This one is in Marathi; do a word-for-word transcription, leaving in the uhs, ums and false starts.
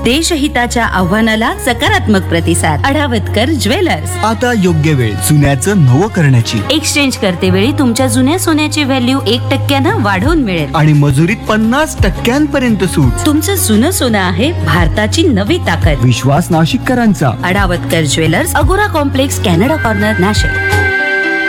देशहिताच्या आव्हानाला सकारात्मक प्रतिसाद. अढावतकर ज्वेलर्स. आता योग्य वेळ जुन्याचं नवं करण्याची. एक्सचेंज करते वेळी तुमच्या जुन्या सोन्याची व्हॅल्यू एक टक्क्यानं वाढवून मिळेल आणि मजुरीत पन्नास टक्क्यांपर्यंत सूट. तुमचं जुनं सोनं आहे भारताची नवी ताकद. विश्वास नाशिककरांचा. अढावतकर ज्वेलर्स, अगोरा कॉम्प्लेक्स, कॅनडा कॉर्नर, नाशिक.